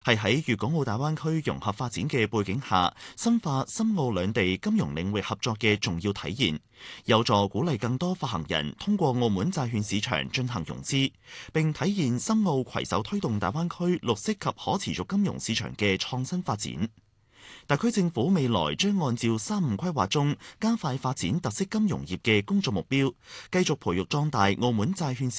係喺粵港澳大灣區融合發展嘅背景下，深化深澳兩地金融領域合作嘅重要體現，有助鼓勵更多發行人通過澳門債券市場進行融資，並體現深澳攜手推動大灣區綠色及可持續金融市場嘅創新發展。特區政府未來將按照3.5規劃中加快發展特色金融業嘅工作目標，繼續培育壯大澳門債券市